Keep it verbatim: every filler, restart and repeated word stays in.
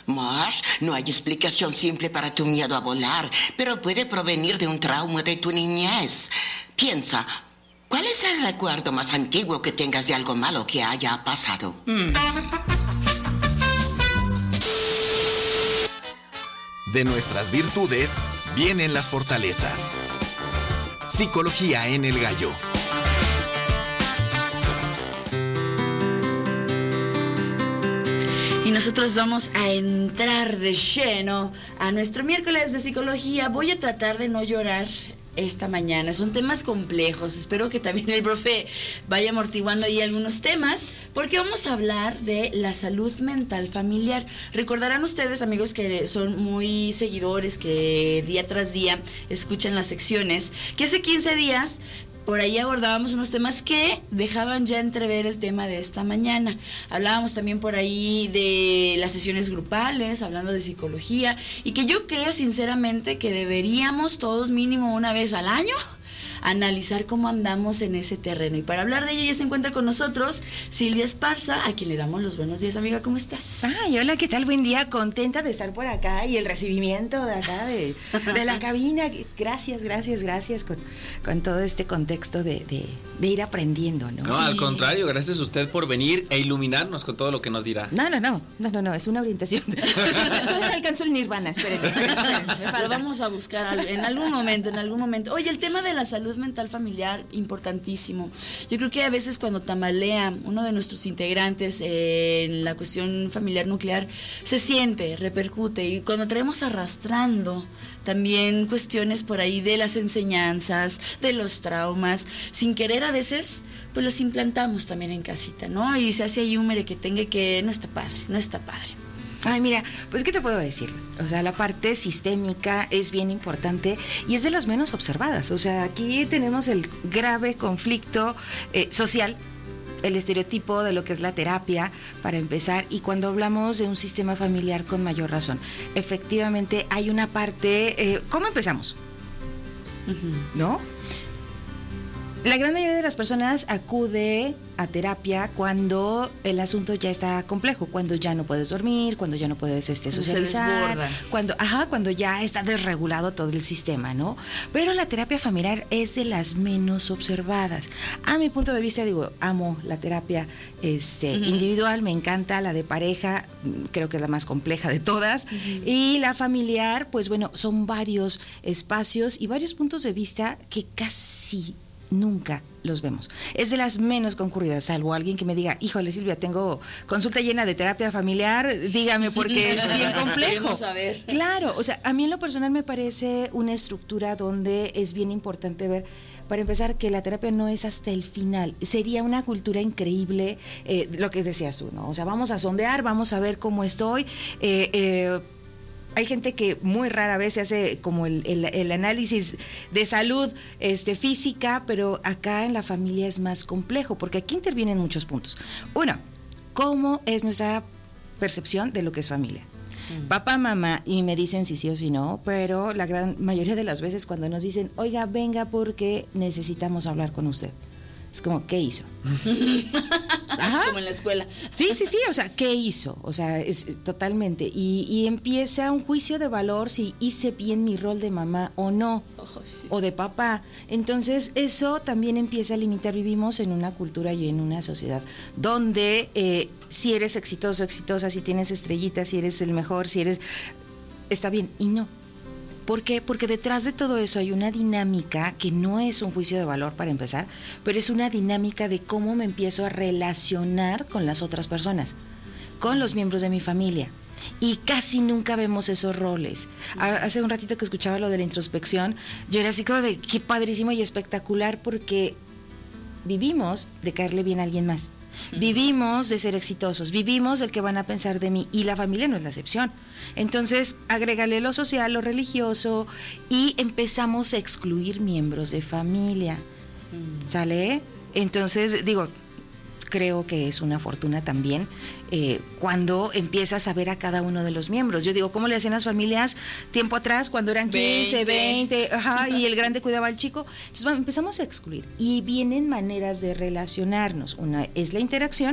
Mosh, no hay explicación simple para tu miedo a volar, pero puede provenir de un trauma de tu niñez. Piensa, ¿cuál es el recuerdo más antiguo que tengas de algo malo que haya pasado? Mm. De nuestras virtudes vienen las fortalezas. Psicología en el Gallo. Y nosotros vamos a entrar de lleno a nuestro miércoles de psicología. Voy a tratar de no llorar esta mañana. Son temas complejos. Espero que también el profe vaya amortiguando ahí algunos temas, porque vamos a hablar de la salud mental familiar. Recordarán ustedes, amigos, que son muy seguidores, que día tras día escuchan las secciones, que hace quince días por ahí abordábamos unos temas que dejaban ya entrever el tema de esta mañana. Hablábamos también por ahí de las sesiones grupales, hablando de psicología, y que yo creo sinceramente que deberíamos todos mínimo una vez al año analizar cómo andamos en ese terreno. Y para hablar de ello ya se encuentra con nosotros Silvia Esparza, a quien le damos los buenos días. Amiga, ¿cómo estás? Ay, hola, ¿qué tal? Buen día, contenta de estar por acá y el recibimiento de acá, de, de la cabina. Gracias, gracias, gracias con, con todo este contexto de, de, de ir aprendiendo, ¿no? No, sí. Al contrario, gracias a usted por venir e iluminarnos con todo lo que nos dirá. No, no, no, no, no, no, es una orientación. Todavía alcanzo el nirvana, espérenme, espérenme, lo vamos a buscar en algún momento, en algún momento. Oye, el tema de la salud mental familiar, importantísimo. Yo creo que a veces cuando tambalea uno de nuestros integrantes en la cuestión familiar nuclear, se siente, repercute, y cuando traemos arrastrando también cuestiones por ahí de las enseñanzas, de los traumas, sin querer a veces, pues los implantamos también en casita, ¿no? Y se hace ahí un merequetengue que no está padre, no está padre. Ay, mira, pues ¿qué te puedo decir? O sea, la parte sistémica es bien importante y es de las menos observadas. O sea, aquí tenemos el grave conflicto eh, social, el estereotipo de lo que es la terapia, para empezar, y cuando hablamos de un sistema familiar con mayor razón, efectivamente hay una parte, eh, ¿cómo empezamos? Uh-huh. ¿No? La gran mayoría de las personas acude a terapia cuando el asunto ya está complejo, cuando ya no puedes dormir, cuando ya no puedes este, socializar, cuando, ajá, cuando ya está desregulado todo el sistema, ¿no? Pero la terapia familiar es de las menos observadas. A mi punto de vista, digo, amo la terapia este, uh-huh. individual, me encanta la de pareja, creo que es la más compleja de todas, uh-huh. y la familiar, pues bueno, son varios espacios y varios puntos de vista que casi nunca los vemos. Es de las menos concurridas, salvo alguien que me diga, híjole Silvia, tengo consulta llena de terapia familiar, dígame, porque es bien complejo. Saber. Claro, o sea, a mí en lo personal me parece una estructura donde es bien importante ver, para empezar, que la terapia no es hasta el final. Sería una cultura increíble, eh, lo que decías tú, ¿no? O sea, vamos a sondear, vamos a ver cómo estoy, eh, eh, hay gente que muy rara vez se hace como el, el, el análisis de salud este, física, pero acá en la familia es más complejo, porque aquí intervienen muchos puntos. Uno, ¿cómo es nuestra percepción de lo que es familia? Mm. Papá, mamá, y me dicen si sí o si no, pero la gran mayoría de las veces cuando nos dicen, oiga, venga porque necesitamos hablar con usted. Es como, ¿qué hizo? Ajá. Es como en la escuela. Sí, sí, sí, o sea, ¿qué hizo? O sea, es, es totalmente. Y, y empieza un juicio de valor si hice bien mi rol de mamá o no, oh, sí. o de papá. Entonces, eso también empieza a limitar. Vivimos en una cultura y en una sociedad donde eh, si eres exitoso, exitosa, si tienes estrellitas, si eres el mejor, si eres... está bien, y no. ¿Por qué? Porque detrás de todo eso hay una dinámica que no es un juicio de valor para empezar, pero es una dinámica de cómo me empiezo a relacionar con las otras personas, con los miembros de mi familia. Y casi nunca vemos esos roles. Hace un ratito que escuchaba lo de la introspección, yo era así como de qué padrísimo y espectacular, porque vivimos de caerle bien a alguien más. Vivimos de ser exitosos, vivimos del que van a pensar de mí, y la familia no es la excepción. Entonces, agrégale lo social, lo religioso, y empezamos a excluir miembros de familia. ¿Sale? Entonces, digo, creo que es una fortuna también eh, cuando empiezas a ver a cada uno de los miembros. Yo digo, ¿cómo le hacían las familias tiempo atrás cuando eran quince, veinte, ajá, y el grande cuidaba al chico? Entonces bueno, empezamos a excluir y vienen maneras de relacionarnos. Una es la interacción